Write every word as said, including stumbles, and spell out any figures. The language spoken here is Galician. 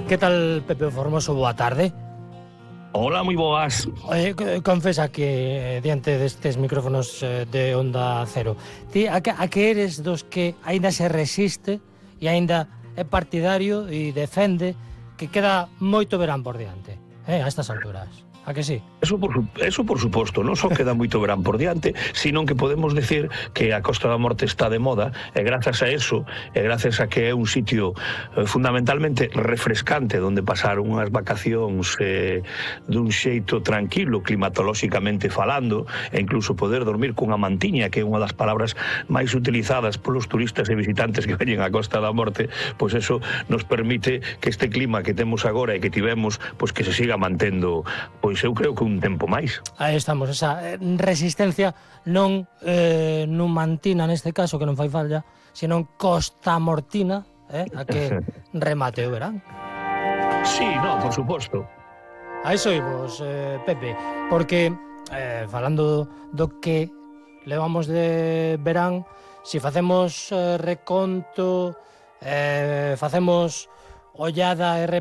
Que tal, Pepe Formoso? Boa tarde. Hola, moi boas. Eh, confesa que, diante destes micrófonos eh, de Onda Cero, ti a que, a que eres dos que aínda se resiste e aínda é partidario e defende que queda moito verán por diante, eh, a estas alturas? A que sí? Eso por, eso por suposto, non só queda moito verán por diante, sino que podemos decir que a Costa da Morte está de moda, e grazas a eso, e grazas a que é un sitio eh, fundamentalmente refrescante, onde pasar unhas vacacións eh, dun xeito tranquilo, climatolóxicamente falando, e incluso poder dormir cunha mantiña, que é unha das palabras máis utilizadas polos turistas e visitantes que veñen a Costa da Morte, pois eso nos permite que este clima que temos agora e que tivemos, pois que se siga mantendo, pois eu creo que un tempo máis. Aí estamos, esa resistencia non eh, numantina neste caso, que non fai falla, sino costamortina, eh, a que remate o verán. Sí, no, por suposto. A iso imos, eh, Pepe, porque eh, falando do que levamos de verán, si facemos eh, reconto, eh, facemos ollada e